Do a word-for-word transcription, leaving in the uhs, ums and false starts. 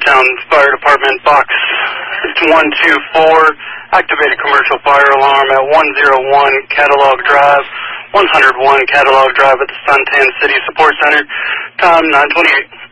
Youngstown Fire Department, box one two four, activated commercial fire alarm at one oh one Catalog Drive, one oh one Catalog Drive at the Suntan City Support Center, time nine twenty-eight.